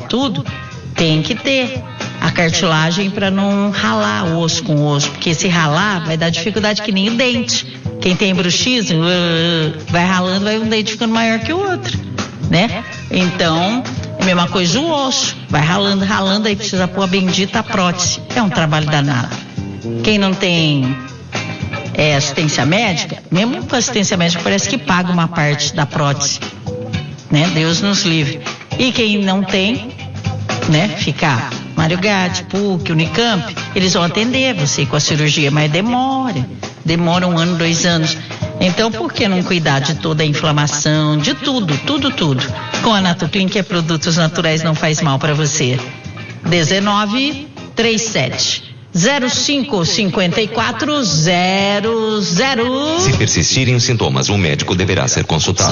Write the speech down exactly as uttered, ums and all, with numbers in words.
tudo, tem que ter a cartilagem para não ralar o osso com o osso, porque se ralar vai dar dificuldade que nem o dente. Quem tem bruxismo, vai ralando, vai um dente ficando maior que o outro, né? Então, é a mesma coisa o osso, vai ralando, ralando, aí precisa pôr a bendita prótese. É um trabalho danado. Quem não tem é, assistência médica, mesmo com assistência médica, parece que paga uma parte da prótese, né? Deus nos livre. E quem não tem, né, fica Mário Gatti, P U C, Unicamp, eles vão atender você com a cirurgia, mas demora, demora um ano, dois anos. Então, por que não cuidar de toda a inflamação, de tudo, tudo, tudo? Com a Natoclin, que é produtos naturais, não faz mal para você. dezenove, trinta e sete, zero cinco, cinquenta e quatro, zero zero. Se persistirem os sintomas, o médico deverá ser consultado.